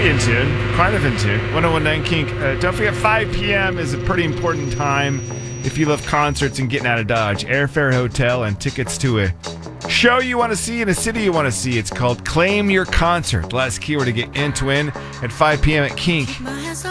pretty in tune. Kind of in tune. 1019 Kink. Don't forget, 5 p.m. is a pretty important time if you love concerts and getting out of Dodge. Airfare, hotel, and tickets to a show you want to see in a city you want to see. It's called Claim Your Concert. Last keyword to get in to win at 5 p.m. at Kink.